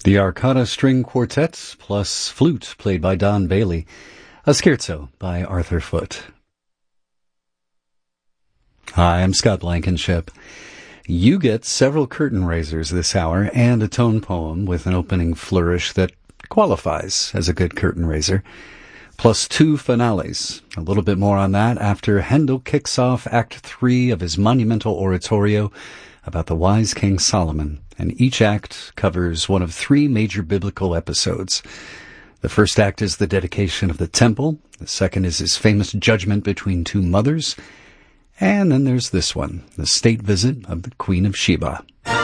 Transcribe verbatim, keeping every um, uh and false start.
The Arcana String Quartet plus flute played by Don Bailey. A scherzo by Arthur Foote. Hi, I'm Scott Blankenship. You get several curtain raisers this hour and a tone poem with an opening flourish that qualifies as a good curtain raiser, plus two finales. A little bit more on that after Handel kicks off Act Three of his monumental oratorio about the wise King Solomon, and each act covers one of three major biblical episodes. The first act is the dedication of the temple, the second is his famous judgment between two mothers, and then there's this one, the state visit of the Queen of Sheba.